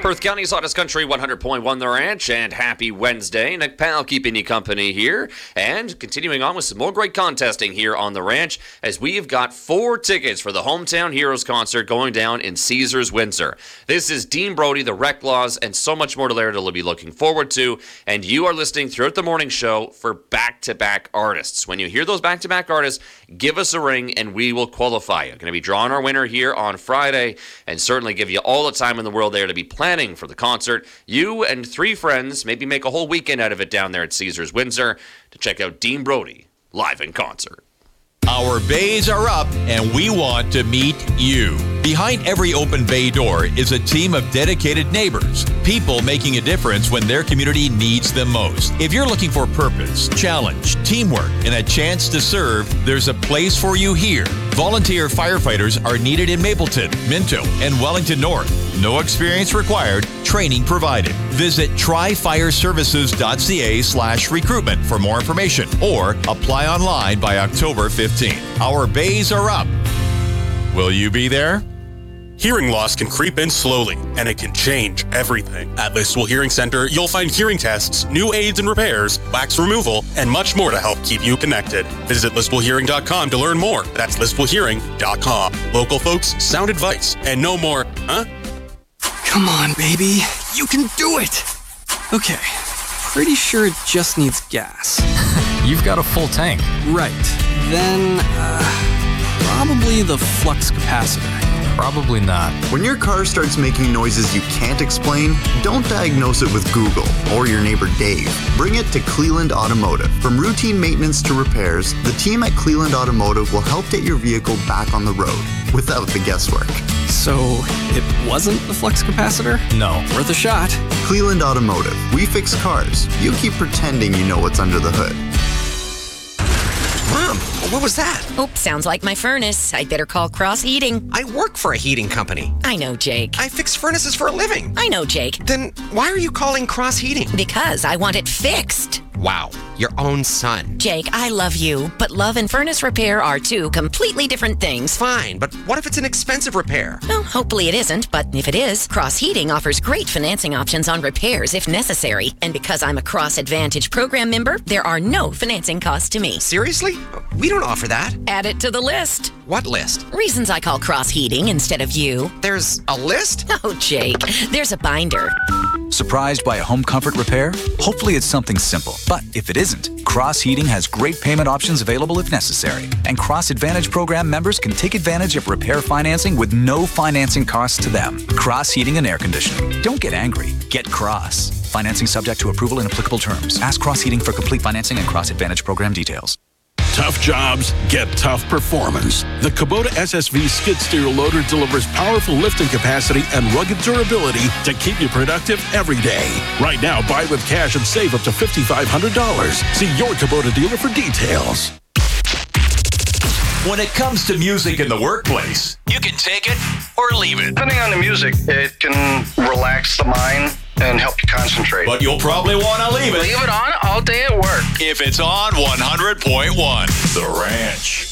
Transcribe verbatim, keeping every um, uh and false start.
Perth County's hottest country, one hundred point one The Ranch, and happy Wednesday. Nick Powell keeping you company here, and continuing on with some more great contesting here on The Ranch, as we've got four tickets for the Hometown Heroes concert going down in Caesars, Windsor. This is Dean Brody, the Rec Laws, and so much more to there to be looking forward to, and you are listening throughout the morning show for back-to-back artists. When you hear those back-to-back artists, give us a ring, and we will qualify you. Going to be drawing our winner here on Friday, and certainly give you all the time in the world there to be planning for the concert. You and three friends maybe make a whole weekend out of it down there at Caesars Windsor to check out Dean Brody live in concert. Our bays are up, and we want to meet you. Behind every open bay door is a team of dedicated neighbors, people making a difference when their community needs them most. If you're looking for purpose, challenge, teamwork, and a chance to serve, there's a place for you here. Volunteer firefighters are needed in Mapleton, Minto, and Wellington North. No experience required, training provided. Visit try fire services dot c a slash recruitment for more information, or apply online by October fifteenth. Our bays are up. Will you be there? Hearing loss can creep in slowly, and it can change everything. At Listowel Hearing Center, you'll find hearing tests, new aids and repairs, wax removal, and much more to help keep you connected. Visit listowel hearing dot com to learn more. That's listowel hearing dot com. Local folks, sound advice, and no more, huh? Come on, baby. You can do it. Okay. Pretty sure it just needs gas. You've got a full tank. Right. Then, uh, probably the flux capacitor. Probably not. When your car starts making noises you can't explain, don't diagnose it with Google or your neighbor Dave. Bring it to Cleland Automotive. From routine maintenance to repairs, the team at Cleland Automotive will help get your vehicle back on the road without the guesswork. So, it wasn't the flux capacitor? No. Worth a shot. Cleland Automotive. We fix cars. You keep pretending you know what's under the hood. Mom, what was that? Oops, sounds like my furnace. I'd better call Cross Heating. I work for a heating company. I know, Jake. I fix furnaces for a living. I know, Jake. Then why are you calling Cross Heating? Because I want it fixed. Wow, your own son. Jake, I love you, but love and furnace repair are two completely different things. Fine, but what if it's an expensive repair? Well, hopefully it isn't, but if it is, Cross Heating offers great financing options on repairs if necessary. And because I'm a Cross Advantage program member, there are no financing costs to me. Seriously? We don't offer that. Add it to the list. What list? Reasons I call Cross Heating instead of you. There's a list? Oh, Jake, there's a binder. Surprised by a home comfort repair? Hopefully it's something simple. But if it isn't, Cross Heating has great payment options available if necessary. And Cross Advantage program members can take advantage of repair financing with no financing costs to them. Cross Heating and Air Conditioning. Don't get angry. Get Cross. Financing subject to approval and applicable terms. Ask Cross Heating for complete financing and Cross Advantage program details. Tough jobs get tough performance. The Kubota S S V skid steer loader delivers powerful lifting capacity and rugged durability to keep you productive every day. Right now, buy with cash and save up to five thousand five hundred dollars. See your Kubota dealer for details. When it comes to music in the workplace, you can take it or leave it. Depending on the music, it can relax the mind and help you concentrate. But you'll probably want to leave it. Leave it on all day at work. If it's on one hundred point one The Ranch.